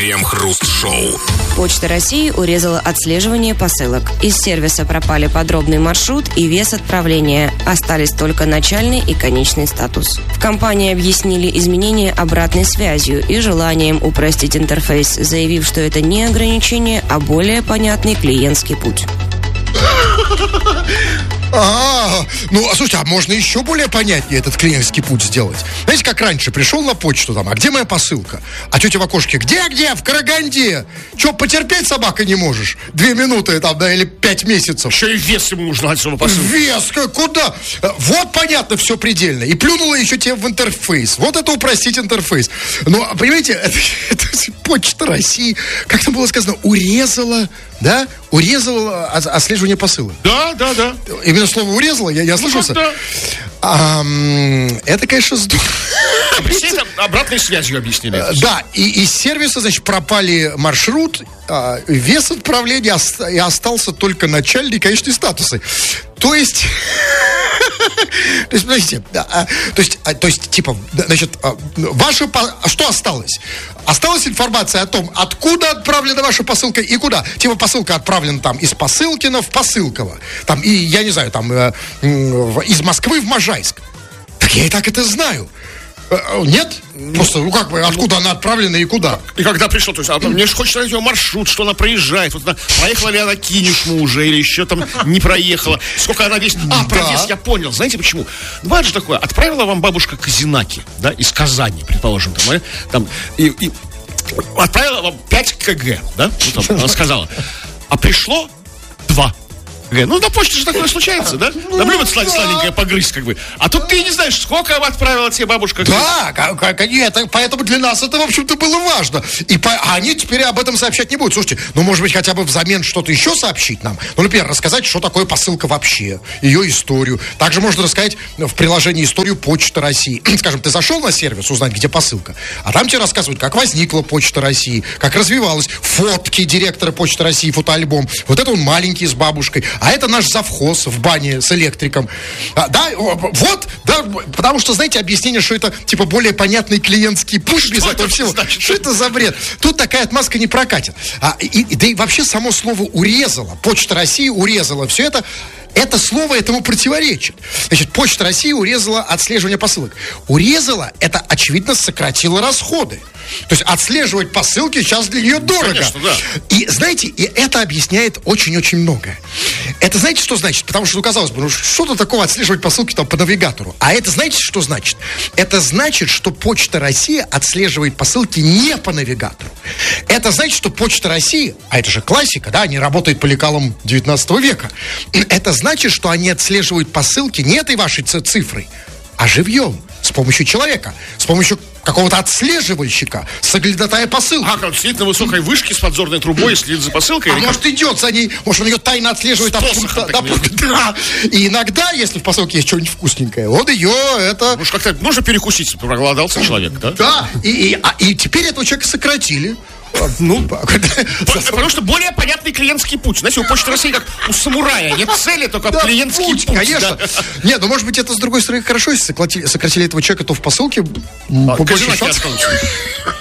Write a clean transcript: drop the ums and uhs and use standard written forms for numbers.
Крем-хруст-шоу. Почта России урезала отслеживание посылок. Из сервиса пропали подробный маршрут и вес отправления. Остались только начальный и конечный статус. В компании объяснили изменения обратной связью и желанием упростить интерфейс, заявив, что это не ограничение, а более понятный клиентский путь. Слушайте, а можно еще более понятнее этот клиентский путь сделать? Знаете, как раньше, пришел на почту там, а где моя посылка? А тетя в окошке, где? В Караганде. Че, потерпеть собака не можешь? 2 минуты там, да, или 5 месяцев. Еще и вес ему нужно отсюда посылку. Вес, куда? Вот понятно, все предельно. И плюнула еще тебе в интерфейс. Вот это упростить интерфейс. Но, понимаете, это Почта России, как там было сказано, урезала отслеживание посылок. Да. Именно слово урезала, я слышался. Да. Это, конечно, здорово. Все это обратной связью объяснили. Да, и из сервиса, значит, пропали маршрут, вес отправления, и остался только начальный и конечный статусы. То есть, подождите, типа, значит, что осталось? Осталась информация о том, откуда отправлена ваша посылка и куда. Типа, посылка отправлена там из Посылкина в Посылково. Там, и, я не знаю, там, из Москвы в Можайск. Так я и так это знаю. Нет? Просто, откуда она отправлена и куда? И когда пришел, то есть, мне же хочется знать ее маршрут, что она проезжает. Вот она, проехала ли она Кинешму уже, или еще там не проехала. Сколько она весит. Про вес я понял. Знаете почему? Бывает же такое, отправила вам бабушка Казинаки, да, из Казани, предположим, и отправила вам 5 кг, да, ну, там, она сказала. А пришло 2. Ну, на почте же такое случается, да? Любят сладенькое погрызть, как бы. А тут ты не знаешь, сколько отправила тебе бабушка. Да, поэтому для нас это, в общем-то, было важно. А они теперь об этом сообщать не будут. Слушайте, может быть, хотя бы взамен что-то еще сообщить нам? Ну, например, рассказать, что такое посылка вообще, ее историю. Также можно рассказать в приложении историю Почты России. Скажем, ты зашел на сервис узнать, где посылка, а там тебе рассказывают, как возникла Почта России, как развивалась, фотки директора Почты России, фотоальбом. Вот это он маленький с бабушкой. А это наш завхоз в бане с электриком. Потому что, знаете, объяснение, что это, типа, более понятный клиентский путь без этого всего. Что это за бред? Тут такая отмазка не прокатит. Да и вообще само слово «урезала», Почта России урезала все это. Это слово этому противоречит. Значит, Почта России урезала отслеживание посылок. Урезала, это, очевидно, сократило расходы. То есть отслеживать посылки сейчас для нее дорого. Конечно, да. И, знаете, и это объясняет очень-очень многое. Это знаете, что значит? Потому что, казалось бы, что-то такого отслеживать посылки там по навигатору. А это знаете, что значит? Это значит, что Почта России отслеживает посылки не по навигатору. Это значит, что Почта России, а это же классика, да, они работают по лекалам 19 века. Это значит, что они отслеживают посылки не этой вашей цифрой, а живьем, с помощью человека, с помощью какого-то отслеживальщика, соглядатая посылки. Он сидит на высокой вышке с подзорной трубой и следит за посылкой? Может, идет за ней, может, он ее тайно отслеживает от пункта до пункта. Да. И иногда, если в посылке есть что-нибудь вкусненькое, вот ее это... Может, как-то нужно перекусить, проголодался человек, да? Да, и теперь этого человека сократили. Потому что более понятный клиентский путь. Знаете, у Почты России как у самурая. Нет цели, только клиентский путь. Конечно. Нет, может быть, это, с другой стороны, хорошо, если сократили этого человека, то в посылке побольше шансов.